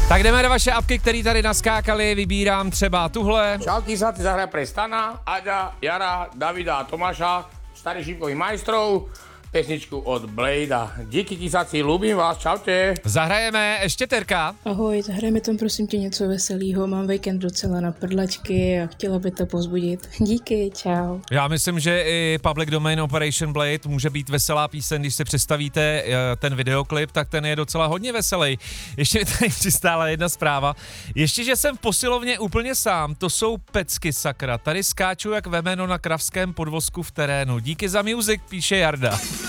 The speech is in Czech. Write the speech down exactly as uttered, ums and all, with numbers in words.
Tak jdeme na vaše apky, které tady naskákaly, vybírám třeba tuhle. Čauky sa, ty zahraj pre Stana, Aďa, Jara, Davida a Tomáša, starých šípkových majstrov, pesničku od Bladea. Díky kysaci, ľúbim vás, čaute. Zahrajeme ještě Terka. Ahoj, zahrajeme tam prosím tě něco veselého, mám víkend docela na prdlačky a chtěla by to pozbudit. Díky, čau. Já myslím, že i Public Domain Operation Blade může být veselá píseň, když si představíte ten videoklip, tak ten je docela hodně veselý. Ještě mi tady přistála jedna zpráva. Ještě, že jsem v posilovně úplně sám, to jsou pecky, sakra. Tady skáču jak vemeno na kravském podvozku v terénu. Díky za music, píše Jarda.